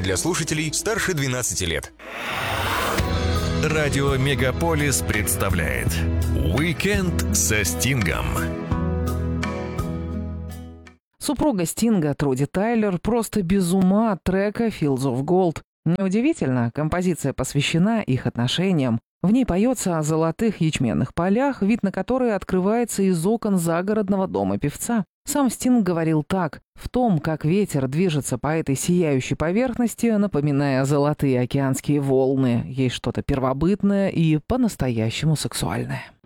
Для слушателей старше 12 лет. Радио Мегаполис представляет «Уикенд со Стингом». Супруга Стинга, Труди Тайлер, просто без ума от трека «Fields of Gold». Неудивительно, композиция посвящена их отношениям. В ней поется о золотых ячменных полях, вид на которые открывается из окон загородного дома певца. Сам Стинг говорил так: «В том, как ветер движется по этой сияющей поверхности, напоминая золотые океанские волны, есть что-то первобытное и по-настоящему сексуальное».